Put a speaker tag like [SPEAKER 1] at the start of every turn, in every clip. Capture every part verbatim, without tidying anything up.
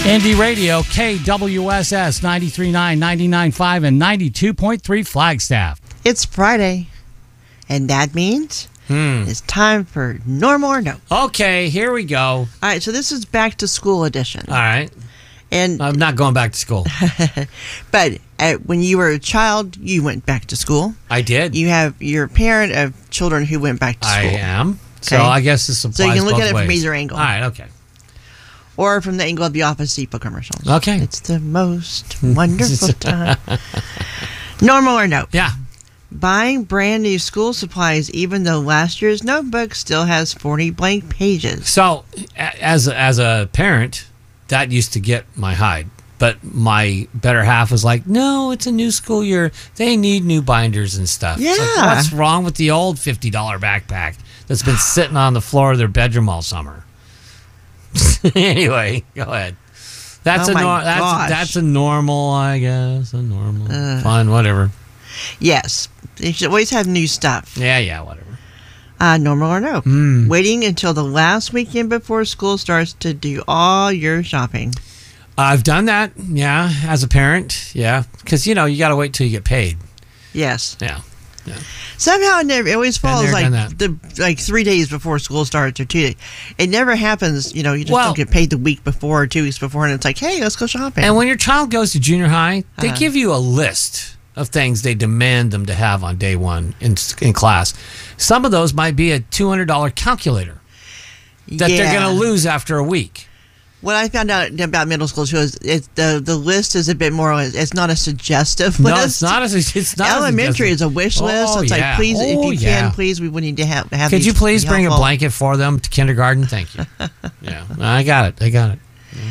[SPEAKER 1] Indie Radio, K W S S ninety-three point nine, ninety-nine point five, and ninety-two point three Flagstaff.
[SPEAKER 2] It's Friday, and that means
[SPEAKER 1] Hmm.
[SPEAKER 2] it's time for Normal or No.
[SPEAKER 1] Okay, here we go.
[SPEAKER 2] All right, so this is back to school edition.
[SPEAKER 1] All right.
[SPEAKER 2] And
[SPEAKER 1] I'm not going back to school.
[SPEAKER 2] But uh, when you were a child, you went back to school.
[SPEAKER 1] I did.
[SPEAKER 2] You have you're a parent of children who went back to
[SPEAKER 1] I
[SPEAKER 2] school.
[SPEAKER 1] am. So
[SPEAKER 2] Okay.
[SPEAKER 1] I guess this applies
[SPEAKER 2] So you can look
[SPEAKER 1] both
[SPEAKER 2] at it
[SPEAKER 1] ways.
[SPEAKER 2] from either angle.
[SPEAKER 1] All right, okay.
[SPEAKER 2] Or from the angle of the Office Depot commercials.
[SPEAKER 1] Okay.
[SPEAKER 2] It's the most wonderful time. Normal or no?
[SPEAKER 1] Yeah.
[SPEAKER 2] Buying brand new school supplies even though last year's notebook still has forty blank pages.
[SPEAKER 1] So a- as a, as a parent, that used to get my hide. But my better half was like, no, it's a new school year. They need new binders and stuff. It's like,
[SPEAKER 2] Yeah.
[SPEAKER 1] what's wrong with the old fifty dollars backpack that's been sitting on the floor of their bedroom all summer? Anyway, go ahead. That's
[SPEAKER 2] Oh
[SPEAKER 1] a
[SPEAKER 2] my
[SPEAKER 1] nor- that's
[SPEAKER 2] gosh.
[SPEAKER 1] that's a normal, I guess, a normal,
[SPEAKER 2] Uh.
[SPEAKER 1] fine, whatever.
[SPEAKER 2] Yes, you should always have new stuff.
[SPEAKER 1] Yeah, yeah, whatever.
[SPEAKER 2] Uh, normal or no?
[SPEAKER 1] Mm.
[SPEAKER 2] Waiting until the last weekend before school starts to do all your shopping.
[SPEAKER 1] I've done that, yeah, as a parent, yeah, because you know you got to wait till you get paid.
[SPEAKER 2] Yes.
[SPEAKER 1] Yeah.
[SPEAKER 2] Somehow it, never, it always
[SPEAKER 1] Been
[SPEAKER 2] falls
[SPEAKER 1] there,
[SPEAKER 2] like
[SPEAKER 1] done that.
[SPEAKER 2] the like three days before school starts or two days. It never happens. You know, you just
[SPEAKER 1] Well-
[SPEAKER 2] don't get paid the week before or two weeks before, and it's like, hey, let's go shopping.
[SPEAKER 1] And when your child goes to junior high, they
[SPEAKER 2] Uh-huh.
[SPEAKER 1] give you a list of things they demand them to have on day one in, in class. Some of those might be a two hundred dollars calculator that
[SPEAKER 2] Yeah.
[SPEAKER 1] they're going to lose after a week.
[SPEAKER 2] What I found out about middle school too is it, the the list is a bit more. It's not a suggestive
[SPEAKER 1] No,
[SPEAKER 2] list.
[SPEAKER 1] it's not. A, it's not.
[SPEAKER 2] Elementary
[SPEAKER 1] a,
[SPEAKER 2] is a wish list.
[SPEAKER 1] Oh,
[SPEAKER 2] it's
[SPEAKER 1] yeah.
[SPEAKER 2] like, please, if
[SPEAKER 1] Oh,
[SPEAKER 2] you
[SPEAKER 1] yeah.
[SPEAKER 2] can, please, we would need to have. have
[SPEAKER 1] Could
[SPEAKER 2] these
[SPEAKER 1] you please
[SPEAKER 2] be
[SPEAKER 1] bring a
[SPEAKER 2] helpful.
[SPEAKER 1] blanket for them to kindergarten? Thank you. Yeah, I got it. I got it.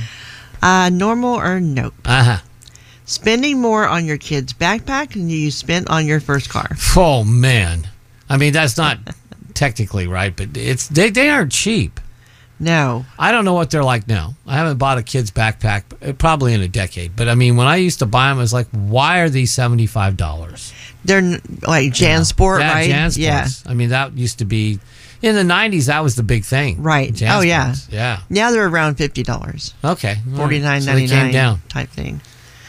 [SPEAKER 2] Uh, normal or nope?
[SPEAKER 1] Uh huh.
[SPEAKER 2] Spending more on your kid's backpack than you spent on your first car.
[SPEAKER 1] Oh man, I mean that's not technically right, but it's they they aren't cheap.
[SPEAKER 2] No.
[SPEAKER 1] I don't know what they're like now. I haven't bought a kid's backpack uh, probably in a decade. But I mean, when I used to buy them, I was like, why are these seventy-five dollars?
[SPEAKER 2] They're n- like JanSport,
[SPEAKER 1] yeah,
[SPEAKER 2] right?
[SPEAKER 1] JanSports.
[SPEAKER 2] Yeah.
[SPEAKER 1] I mean, that used to be, in the nineties, that was the big thing.
[SPEAKER 2] Right.
[SPEAKER 1] JanSports.
[SPEAKER 2] Oh, yeah.
[SPEAKER 1] Yeah.
[SPEAKER 2] Now they're around fifty dollars.
[SPEAKER 1] Okay. All right.
[SPEAKER 2] Forty-nine
[SPEAKER 1] So they
[SPEAKER 2] ninety-nine
[SPEAKER 1] came down.
[SPEAKER 2] type thing.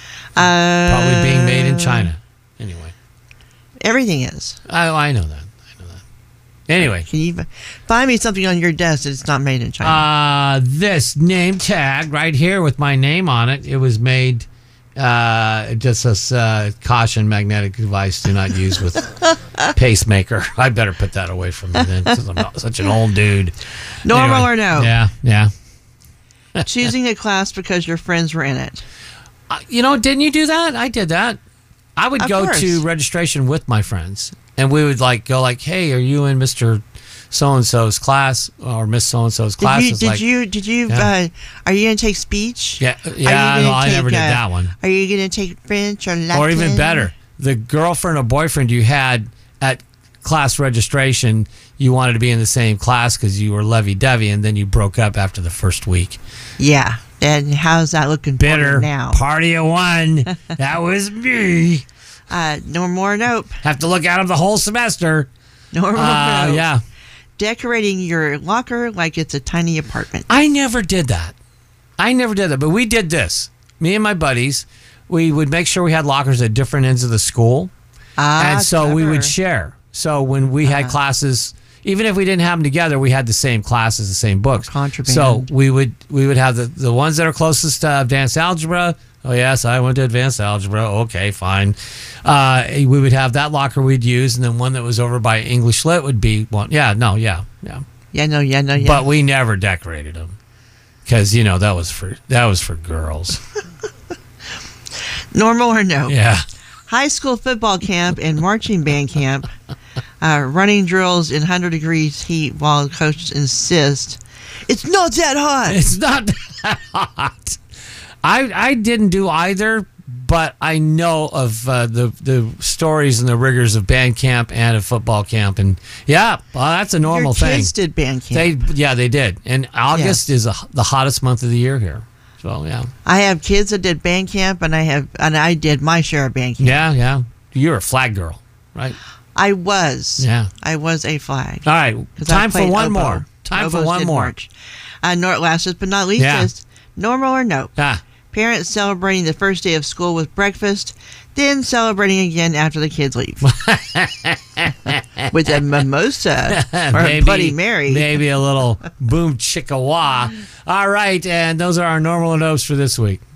[SPEAKER 2] Uh,
[SPEAKER 1] Probably being made in China. Anyway.
[SPEAKER 2] Everything is.
[SPEAKER 1] I, I know that. I know that. Anyway.
[SPEAKER 2] Can you find me something on your desk that's not made in China?
[SPEAKER 1] Uh, this name tag right here with my name on it. It was made. Uh, it just says uh, caution: magnetic device do not use with pacemaker. I better put that away from me then, because I'm not such an old dude.
[SPEAKER 2] Normal
[SPEAKER 1] Anyway,
[SPEAKER 2] or no?
[SPEAKER 1] Yeah, yeah.
[SPEAKER 2] Choosing a class because your friends were in it.
[SPEAKER 1] Uh, you know, didn't you do that? I did that. I would
[SPEAKER 2] Of
[SPEAKER 1] go
[SPEAKER 2] course.
[SPEAKER 1] to registration with my friends, and we would like go like, "Hey, are you in Mister So and So's class or Miss So and So's class?"
[SPEAKER 2] Did you?
[SPEAKER 1] It's
[SPEAKER 2] Did
[SPEAKER 1] like,
[SPEAKER 2] you? Did you?
[SPEAKER 1] Yeah.
[SPEAKER 2] Uh, are you going to take speech?
[SPEAKER 1] Yeah,
[SPEAKER 2] Are you
[SPEAKER 1] yeah.
[SPEAKER 2] gonna
[SPEAKER 1] No, I never
[SPEAKER 2] take,
[SPEAKER 1] did
[SPEAKER 2] uh,
[SPEAKER 1] that one.
[SPEAKER 2] Are you going to take French or Latin?
[SPEAKER 1] Or even better, the girlfriend or boyfriend you had at class registration, you wanted to be in the same class because you were lovey-dovey, and then you broke up after the first week.
[SPEAKER 2] Yeah. And how's that looking for you
[SPEAKER 1] Bitter.
[SPEAKER 2] now?
[SPEAKER 1] Party of one. That was me.
[SPEAKER 2] Uh, no more nope.
[SPEAKER 1] Have to look at them the whole semester.
[SPEAKER 2] Normal
[SPEAKER 1] Uh,
[SPEAKER 2] nope.
[SPEAKER 1] yeah.
[SPEAKER 2] Decorating your locker like it's a tiny apartment.
[SPEAKER 1] I never did that. I never did that, but we did this. Me and my buddies, we would make sure we had lockers at different ends of the school.
[SPEAKER 2] Ah,
[SPEAKER 1] and so we
[SPEAKER 2] clever.
[SPEAKER 1] would share. So when we had
[SPEAKER 2] Uh-huh.
[SPEAKER 1] classes, even if we didn't have them together, we had the same classes, the same books.
[SPEAKER 2] Contraband.
[SPEAKER 1] So we would we would have the, the ones that are closest to advanced algebra. Oh yes, I went to advanced algebra. Okay, fine. Uh, we would have that locker we'd use, and then one that was over by English Lit would be one. Yeah, no, yeah, yeah.
[SPEAKER 2] Yeah, no, yeah, no, yeah.
[SPEAKER 1] But we never decorated them because you know that was for that was for girls.
[SPEAKER 2] Normal or no?
[SPEAKER 1] Yeah.
[SPEAKER 2] High school football camp and marching band camp, uh, running drills in one hundred degrees heat while coaches insist it's not that hot.
[SPEAKER 1] It's not that hot. I I didn't do either, but I know of uh, the the stories and the rigors of band camp and of football camp, and yeah, well, that's a normal
[SPEAKER 2] Your
[SPEAKER 1] thing.
[SPEAKER 2] kids did band camp.
[SPEAKER 1] They yeah they did, and August is a, the hottest month of the year here. So yeah,
[SPEAKER 2] I have kids that did band camp, and I have and I did my share of band camp.
[SPEAKER 1] yeah, yeah. You're a flag girl, right?
[SPEAKER 2] I was.
[SPEAKER 1] Yeah.
[SPEAKER 2] I was a flag.
[SPEAKER 1] All right,
[SPEAKER 2] 'Cause I
[SPEAKER 1] time for
[SPEAKER 2] played
[SPEAKER 1] one
[SPEAKER 2] oboe.
[SPEAKER 1] more. Time for
[SPEAKER 2] Oboes
[SPEAKER 1] one
[SPEAKER 2] did
[SPEAKER 1] more.
[SPEAKER 2] march. Uh, nor- last but not least
[SPEAKER 1] Yeah.
[SPEAKER 2] is Normal or no?
[SPEAKER 1] Ah,
[SPEAKER 2] Parents celebrating the first day of school with breakfast, then celebrating again after the kids leave. With a mimosa or a Bloody Mary.
[SPEAKER 1] Maybe a little boom chicka wah. All right, and those are our normal notes for this week.